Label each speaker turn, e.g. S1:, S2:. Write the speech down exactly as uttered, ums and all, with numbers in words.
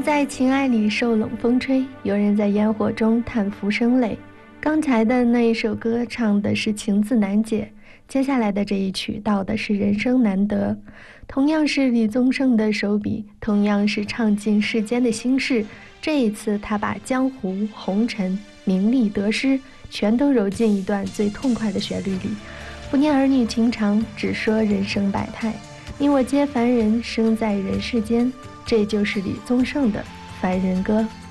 S1: 在情爱里受冷风吹，有人在烟火中叹浮生泪。刚才的那一首歌唱的是情字难解，接下来的这一曲道的是人生难得。同样是李宗盛的手笔，同样是唱尽世间的心事，这一次他把江湖红尘名利得失全都揉进一段最痛快的旋律里，不念儿女情长，只说人生百态，你我皆凡人，生在人世间，这就是李宗盛的凡人歌。